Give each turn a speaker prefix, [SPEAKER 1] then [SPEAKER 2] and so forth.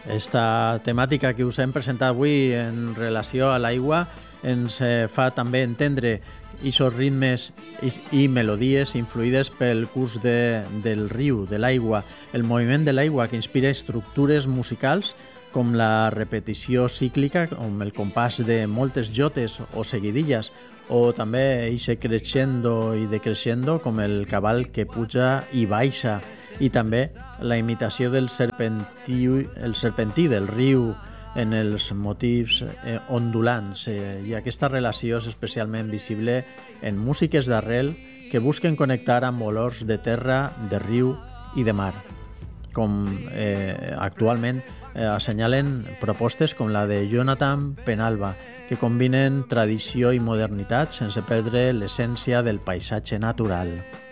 [SPEAKER 1] Esta temàtica que us hem presentat avui en relació a l'aigua ens fa també entendre aquests ritmes i melodies influïdes pel curs del riu, de l'aigua, el moviment de l'aigua que inspira estructures musicals com la repetició cíclica, com el compàs de moltes jotes o seguidilles, o també eixe crescendo i decrescendo com el cabal que puja i baixa, i també la imitació del serpentí del riu en els motius ondulants, i aquesta relació és especialment visible en músiques d'arrel que busquen connectar amb olors de terra, de riu i de mar, com actualment assenyalen propostes com la de Jonathan Penalba, que combinen tradició i modernitat sense perdre l'essència del paisatge natural.